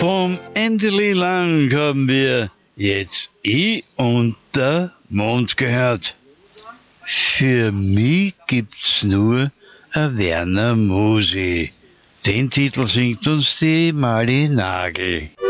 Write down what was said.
Vom Endeli Lang haben wir jetzt Ich und der Mond gehört. Für mich gibt's nur ein Werner Musi. Den Titel singt uns die Mali Nagel.